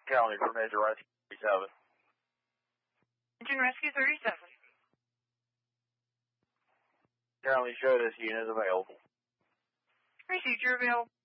County from Engine Rescue 37. Engine Rescue 37. Currently show this unit is available. Procedure available.